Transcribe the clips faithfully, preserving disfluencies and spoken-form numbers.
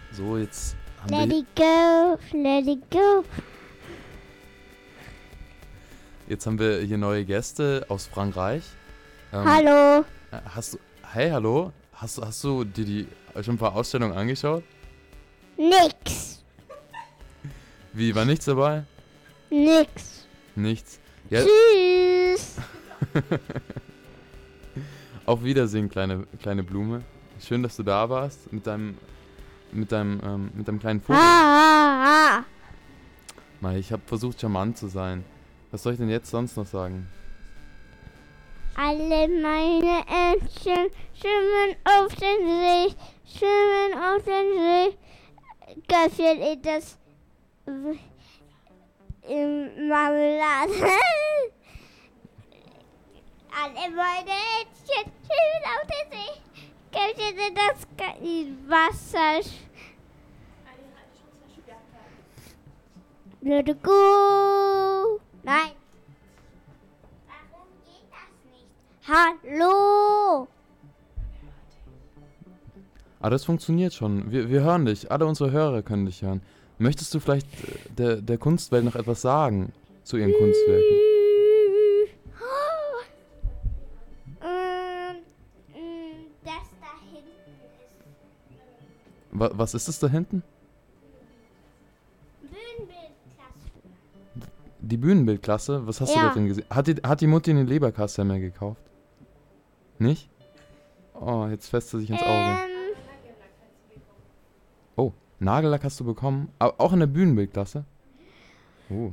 So, jetzt haben Let wir... it go, let it go. Jetzt haben wir hier neue Gäste aus Frankreich. Ähm, Hallo. Hast du... Hey, hallo? Hast, du- hast du dir die schon ein paar Ausstellungen angeschaut? Nix. Wie, war nichts dabei? Nix. Nichts. Ja, Tschüss. auf Wiedersehen, kleine, kleine Blume. Schön, dass du da warst mit deinem... Mit deinem, ähm, mit deinem kleinen Vogel. Ah, ah, Mai, ich habe versucht, charmant zu sein. Was soll ich denn jetzt sonst noch sagen? Alle meine Entchen schwimmen auf den See, schwimmen auf den See. Gefällt ihr das im Marmelade? Alle meine Entchen schwimmen auf den See. Gefällt ihr das im Wasser? Let it go. Nein. Warum geht das nicht? Hallo. Ah, das funktioniert schon. Wir, wir hören dich. Alle unsere Hörer können dich hören. Möchtest du vielleicht äh, der, der Kunstwelt noch etwas sagen zu ihren Kunstwerken? Ähm, ähm, das da hinten ist Wa- was ist es da hinten? Bühnenbildklasse. Die Bühnenbildklasse? Was hast du Ja. da drin gesehen? Hat die, hat die Mutti eine Leberkasse mehr gekauft? Nicht? Oh, jetzt fässt sie sich ins Auge. Ähm, Oh, Nagellack hast du bekommen? Aber auch in der Bühnenbildklasse? Oh.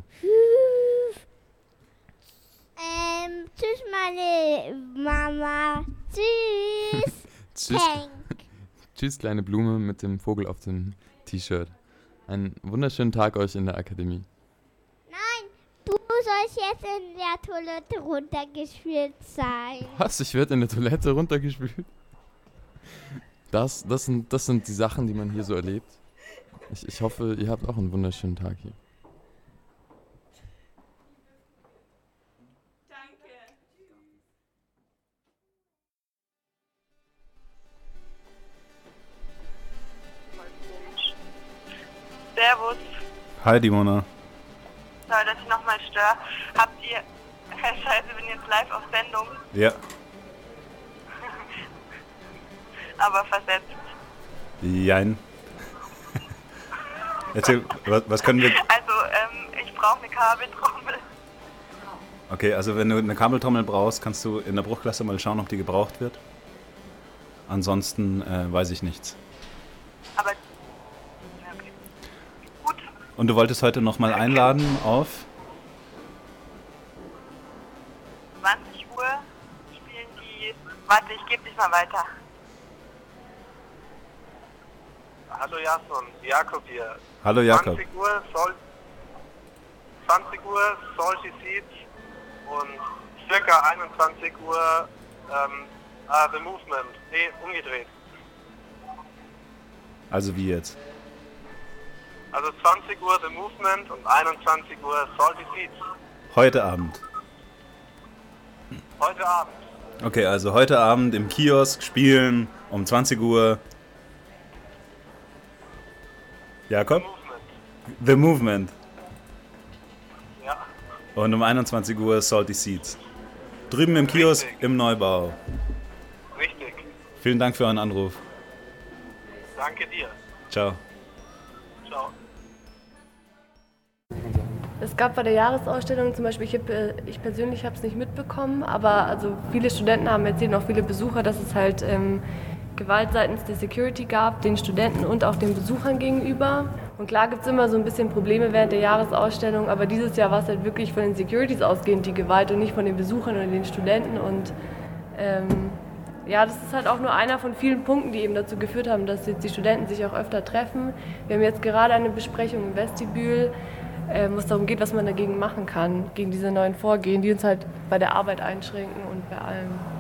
ähm, tschüss meine Mama. Tschüss. Tschüss. Tank. Tschüss, kleine Blume mit dem Vogel auf dem T-Shirt. Einen wunderschönen Tag euch in der Akademie. Nein, du sollst jetzt in der Toilette runtergespielt sein. Was? Ich werde in der Toilette runtergespült? Das, das, sind, das sind die Sachen, die man hier so erlebt. Ich, ich hoffe, ihr habt auch einen wunderschönen Tag hier. Servus, Hi, Dimona. sorry, dass ich nochmal störe. Habt ihr... Scheiße, ich bin jetzt live auf Sendung, Ja. aber versetzt. Jein. Erzähl, was, was können wir... Also, ähm, ich brauche eine Kabeltrommel. Okay, also wenn du eine Kabeltrommel brauchst, kannst du in der Bruchklasse mal schauen, ob die gebraucht wird. Ansonsten äh, weiß ich nichts. Aber... Ja, okay. Gut, Und du wolltest heute nochmal einladen auf... zwanzig Uhr spielen die... Warte, ich gebe dich mal weiter. Hallo Jason, Jakob hier. Hallo Jakob. zwanzig Uhr soll zwanzig Uhr Salty Seeds und circa einundzwanzig Uhr ähm, uh, The Movement. Nee, umgedreht. Also wie jetzt? Also zwanzig Uhr The Movement und einundzwanzig Uhr Salty Seeds. Heute Abend. Heute Abend. Okay, also heute Abend im Kiosk spielen um zwanzig Uhr. Jakob? Movement. The Movement. Ja. Und um einundzwanzig Uhr Salty Seeds. Drüben im Kiosk Richtig. im Neubau. Richtig. Vielen Dank für euren Anruf. Danke dir. Ciao. Ciao. Es gab bei der Jahresausstellung zum Beispiel, ich, hab, äh, ich persönlich habe es nicht mitbekommen, aber also viele Studenten haben erzählt, auch viele Besucher, dass es halt ähm, Gewalt seitens der Security gab, den Studenten und auch den Besuchern gegenüber. Und klar gibt es immer so ein bisschen Probleme während der Jahresausstellung, aber dieses Jahr war es halt wirklich von den Securities ausgehend die Gewalt und nicht von den Besuchern oder den Studenten. Und ähm, ja, das ist halt auch nur einer von vielen Punkten, die eben dazu geführt haben, dass jetzt die Studenten sich auch öfter treffen. Wir haben jetzt gerade eine Besprechung im Vestibül, äh, wo es darum geht, was man dagegen machen kann, gegen diese neuen Vorgehen, die uns halt bei der Arbeit einschränken und bei allem.